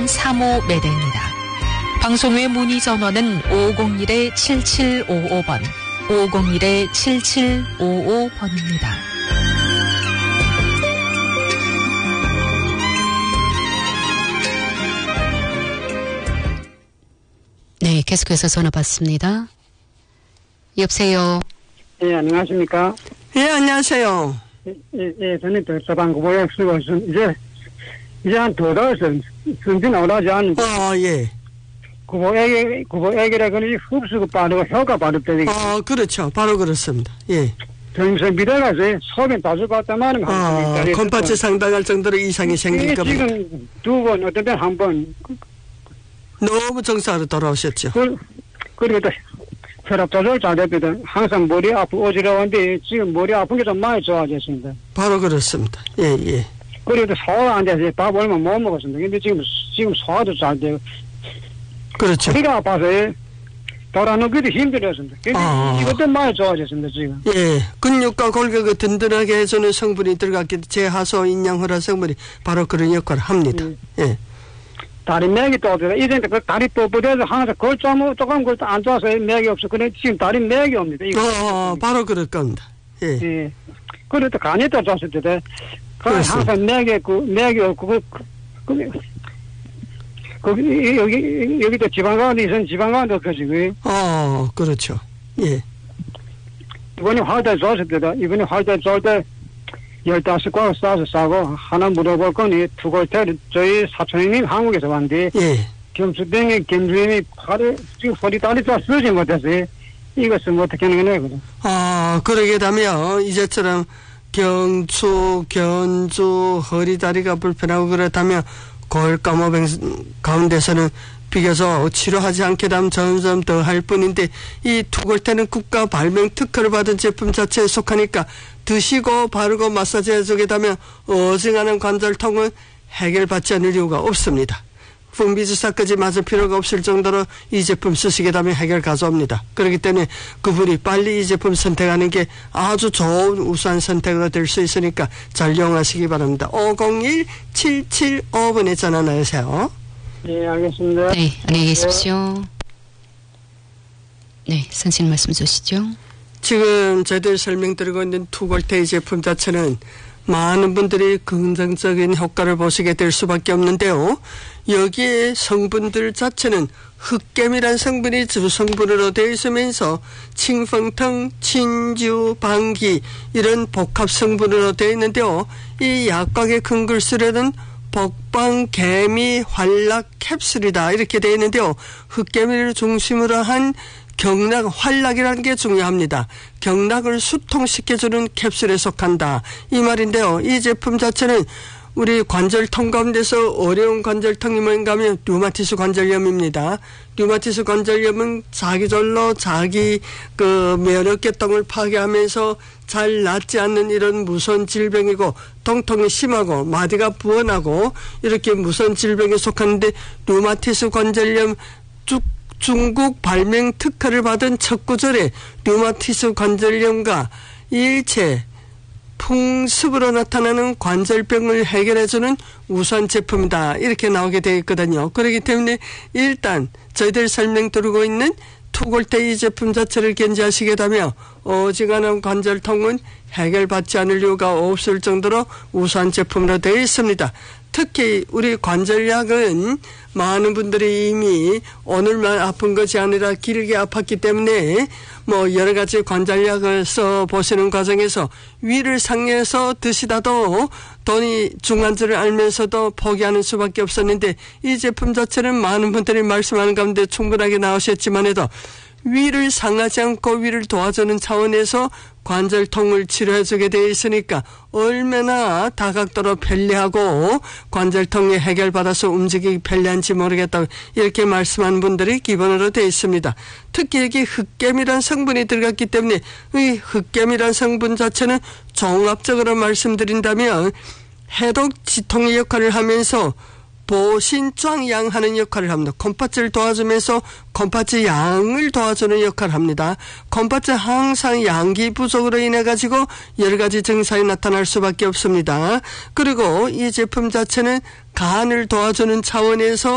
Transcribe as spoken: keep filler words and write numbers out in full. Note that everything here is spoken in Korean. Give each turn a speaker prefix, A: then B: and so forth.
A: 삼오 매대입니다. 방송 외 문의 전화는 오공일 칠칠오오 번, 오공일 칠칠오오 번입니다.
B: 네, 계속해서 전화 받습니다. 여보세요.
C: 예, 안녕하십니까?
D: 예, 안녕하세요.
C: 예, 예, 예 저는 또 서방구보역 쓰고 이제 이제 한 두 달 승진 오라지 않은
D: 아, 예.
C: 구보액이 구보액이라 그러니 흡수가 빠르고 효과 빠르다니.
D: 아, 그렇죠. 바로 그렇습니다. 예.
C: 점점 미래가서 소변 다 주고 왔다마는
D: 아, 콩팥이 상당할 정도로 이상이 생길 겁니다.
C: 지금 두 번, 어떤 때는 한 번.
D: 너무 정상으로 돌아오셨죠.
C: 그, 그리고 또 혈압 조절 잘 됐거든. 항상 머리 아프고 어지러운데 지금 머리 아픈 게 좀 많이 좋아졌습니다.
D: 바로 그렇습니다. 예, 예.
C: 그리고 또 소화 안 돼서 밥 얼마 못 먹었습니다. 근데 지금, 지금 소화도 잘 되고.
D: 그렇죠.
C: 허리가 아파서 돌아누기도 힘들었습니다. 근데
D: 아.
C: 이것도 많이 좋아졌습니다, 지금.
D: 예. 근육과 골격을 든든하게 해주는 성분이 들어갔기 때문에 제하소, 인양호라 성분이 바로 그런 역할을 합니다.
C: 음.
D: 예.
C: 다리 맥이 또 없어요. 이전에 그 다리 뻣뻣해서 항상 걸 조금, 조금 걸 안 좋아서 맥이 없어. 근데 지금 다리 맥이 옵니다. 이거.
D: 어, 바로 그럴 겁니다. 예.
C: 예. 그리고 또 간이 또 좋았을 때,
D: 그렇습니다.
C: 항상 맥이 없고, 맥이 없고, 그, 그, 거기, 여기, 여기 또 지방간이 있으면 지방간도 없어지고요.
D: 어, 그렇죠. 예.
C: 이번에 활달 좋았을 때다. 이번에 활달 좋을 때, 열다섯 과 싸서 싸고, 하나 물어볼 거니, 두 골태를 저희 사촌형님 한국에서 왔는데,
D: 예.
C: 겸수병에 겸주임이 팔에, 지금 허리 다리 다 쓰지 못해서, 이것은 어떻게 하는 거냐,
D: 아, 그러게 되면, 이제처럼 경추, 견주, 허리, 다리가 불편하고 그렇다면, 골감호병 가운데서는 비교서 치료하지 않게 되면 점점 더 할 뿐인데, 이 투골테는 국가 발명 특허를 받은 제품 자체에 속하니까 드시고 바르고 마사지 해주게 되면 어지간한 관절통은 해결받지 않을 이유가 없습니다. 풍비주사까지 맞을 필요가 없을 정도로 이 제품 쓰시게 되면 해결 가져옵니다. 그렇기 때문에 그분이 빨리 이 제품 선택하는 게 아주 좋은 우수한 선택이 될 수 있으니까 잘 이용하시기 바랍니다. 오공일 칠칠오 번에 전화 나주세요.
C: 네, 알겠습니다.
B: 네, 안녕히 계십시오. 네, 선생님 말씀 주시죠.
D: 지금 저희들 설명드리고 있는 투골테이 제품 자체는 많은 분들이 긍정적인 효과를 보시게 될 수밖에 없는데요. 여기에 성분들 자체는 흑겜이라는 성분이 주성분으로 되어 있으면서 칭펑텅, 친주, 방기 이런 복합 성분으로 되어 있는데요. 이 약각의 큰 글씨로는 복방, 개미, 활락, 캡슐이다 이렇게 되어 있는데요. 흑개미를 중심으로 한 경락, 활락이라는 게 중요합니다. 경락을 수통시켜주는 캡슐에 속한다. 이 말인데요. 이 제품 자체는 우리 관절통 가운데서 어려운 관절통이 뭔가 하면 류마티스 관절염입니다. 류마티스 관절염은 자기절로 자기 그 면역계통을 파괴하면서 잘 낫지 않는 이런 무서운 질병이고 통통이 심하고 마디가 부어나고 이렇게 무서운 질병에 속하는데 류마티스 관절염 쭉 중국 발명 특허를 받은 첫 구절에 류마티스 관절염과 일체 풍습으로 나타나는 관절병을 해결해주는 우수한 제품이다 이렇게 나오게 되어 있거든요. 그렇기 때문에 일단 저희들 설명 드리고 있는 투골테이 제품 자체를 견지하시게 되면 어지간한 관절통은 해결받지 않을 이유가 없을 정도로 우수한 제품으로 되어 있습니다. 특히 우리 관절약은 많은 분들이 이미 오늘만 아픈 것이 아니라 길게 아팠기 때문에 뭐 여러 가지 관절약을 써 보시는 과정에서 위를 상해서 드시다도 돈이 중요한 줄 알면서도 포기하는 수밖에 없었는데 이 제품 자체는 많은 분들이 말씀하는 가운데 충분하게 나오셨지만 해도 위를 상하지 않고 위를 도와주는 차원에서 관절통을 치료해주게 되어 있으니까 얼마나 다각도로 편리하고 관절통이 해결받아서 움직이기 편리한지 모르겠다고 이렇게 말씀하는 분들이 기본으로 되어 있습니다. 특히 여기 흑겜이라는 성분이 들어갔기 때문에 이 흑겜이라는 성분 자체는 종합적으로 말씀드린다면 해독 지통의 역할을 하면서 보신壮양하는 역할을 합니다. 콩팥을 도와주면서 콩팥의 양을 도와주는 역할을 합니다. 콩팥은 항상 양기 부족으로 인해 가지고 여러 가지 증상이 나타날 수밖에 없습니다. 그리고 이 제품 자체는 간을 도와주는 차원에서